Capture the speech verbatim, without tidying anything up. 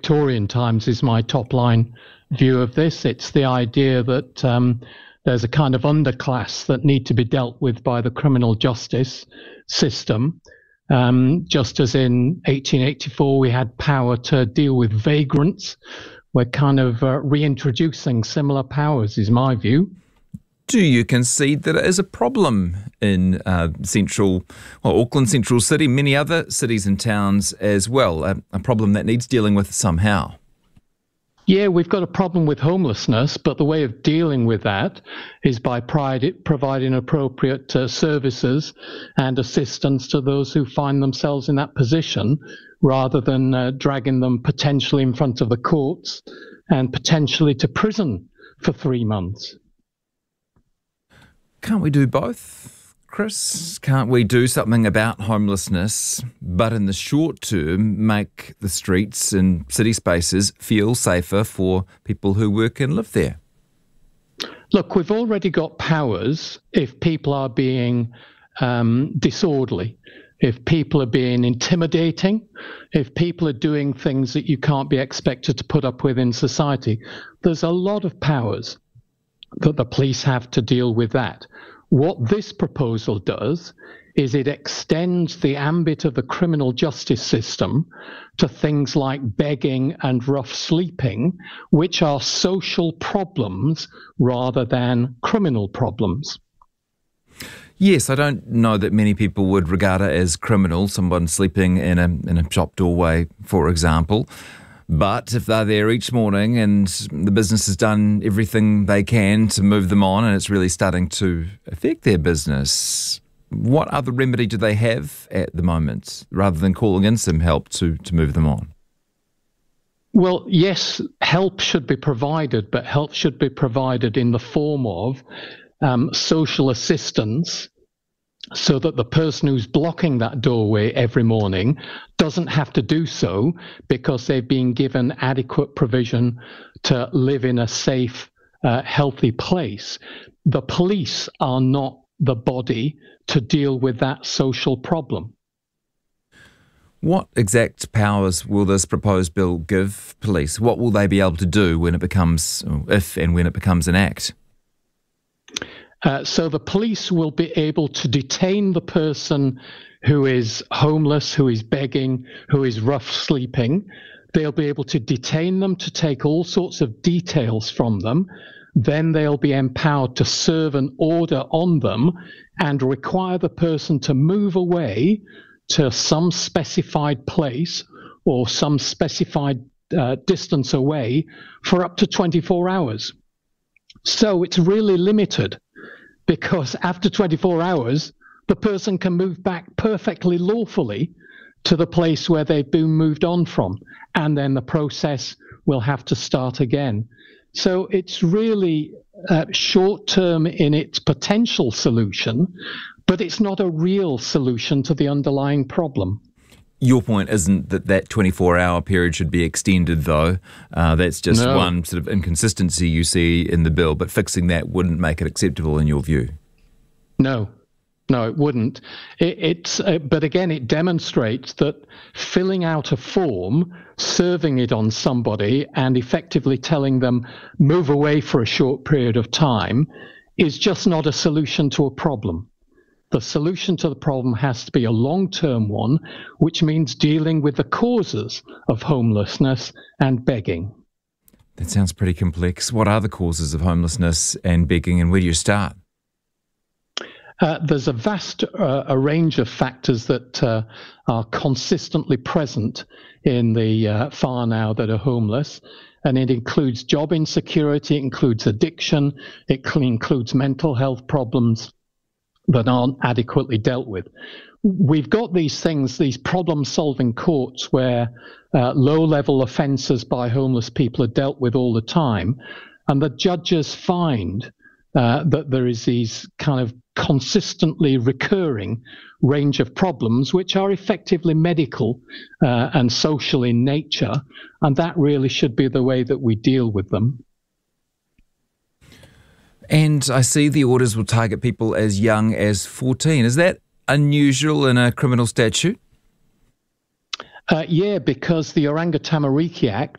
Victorian Times is my top line view of this. It's the idea that um, there's a kind of underclass that need to be dealt with by the criminal justice system. Um, just as in eighteen eighty-four we had power to deal with vagrants, we're kind of uh, reintroducing similar powers, is my view. Do you concede that it is a problem in uh, central, well, Auckland, Central City, many other cities and towns as well, a, a problem that needs dealing with somehow? Yeah, we've got a problem with homelessness, but the way of dealing with that is by providing appropriate uh, services and assistance to those who find themselves in that position, rather than uh, dragging them potentially in front of the courts and potentially to prison for three months. Can't we do both, Chris? Can't we do something about homelessness, but in the short term make the streets and city spaces feel safer for people who work and live there? Look, we've already got powers if people are being um, disorderly, if people are being intimidating, if people are doing things that you can't be expected to put up with in society. There's a lot of powers that the police have to deal with that. What this proposal does is it extends the ambit of the criminal justice system to things like begging and rough sleeping, which are social problems rather than criminal problems. Yes, I don't know that many people would regard it as criminal, someone sleeping in a in a shop doorway, for example. But if they're there each morning and the business has done everything they can to move them on and it's really starting to affect their business, what other remedy do they have at the moment rather than calling in some help to, to move them on? Well, yes, help should be provided, but help should be provided in the form of um, social assistance, so that the person who's blocking that doorway every morning doesn't have to do so because they've been given adequate provision to live in a safe, uh, healthy place. The police are not the body to deal with that social problem. What exact powers will this proposed bill give police? What will they be able to do when it becomes, if and when it becomes an act? Uh, so the police will be able to detain the person who is homeless, who is begging, who is rough sleeping. They'll be able to detain them, to take all sorts of details from them. Then they'll be empowered to serve an order on them and require the person to move away to some specified place or some specified uh, distance away for up to twenty-four hours. So it's really limited, because after twenty-four hours, the person can move back perfectly lawfully to the place where they've been moved on from, and then the process will have to start again. So it's really uh, short-term in its potential solution, but it's not a real solution to the underlying problem. Your point isn't that that twenty-four hour period should be extended, though. Uh, that's just no. one sort of inconsistency you see in the bill, but fixing that wouldn't make it acceptable in your view. No, no, it wouldn't. It, it's, uh, but again, it demonstrates that filling out a form, serving it on somebody, and effectively telling them move away for a short period of time is just not a solution to a problem. The solution to the problem has to be a long-term one, which means dealing with the causes of homelessness and begging. That sounds pretty complex. What are the causes of homelessness and begging, and where do you start? Uh, there's a vast uh, a range of factors that uh, are consistently present in the uh, whānau that are homeless, and it includes job insecurity, it includes addiction, it includes mental health problems that aren't adequately dealt with. We've got these things, these problem-solving courts where uh, low-level offences by homeless people are dealt with all the time, and the judges find uh, that there is these kind of consistently recurring range of problems which are effectively medical uh, and social in nature, and that really should be the way that we deal with them. And I see the orders will target people as young as fourteen. Is that unusual in a criminal statute? Uh, yeah, because the Orangatamāriki Act